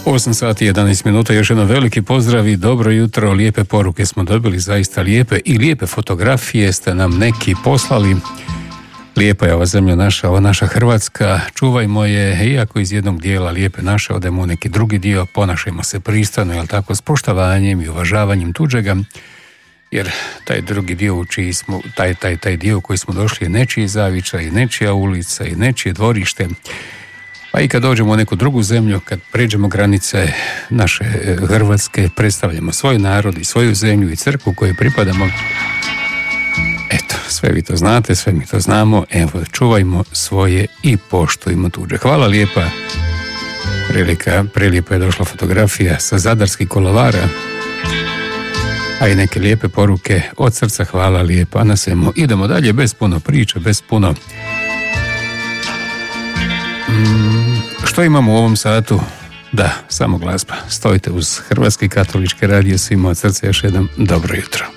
8 sati 11 minuta, još jedno veliki pozdrav i dobro jutro, lijepe poruke smo dobili, zaista lijepe i lijepe fotografije ste nam neki poslali. Lijepa je ova zemlja naša, ova naša Hrvatska, čuvajmo je, iako iz jednog dijela lijepe naše odemo u neki drugi dio, ponašajmo se pristojno, jel tako, s poštovanjem i uvažavanjem tuđega, jer taj drugi dio u čiji smo, taj dio u koji smo došli je nečiji zavičaj, nečija ulica i nečije dvorište. Pa i kad dođemo u neku drugu zemlju, kad pređemo granice naše Hrvatske, predstavljamo svoj narod i svoju zemlju i crkvu kojoj pripadamo. Eto, sve vi to znate, sve mi to znamo, evo, čuvajmo svoje i poštujmo tuđe. Hvala lijepa, prelijepo je došla fotografija sa zadarskih kolovara, a i neke lijepe poruke od srca, hvala lijepa na svemu. Idemo dalje, bez puno priče, bez puno... Što imamo u ovom satu? Da, samo glazba. Stojite uz Hrvatski katolički radio, svima od srca još jednom dobro jutro.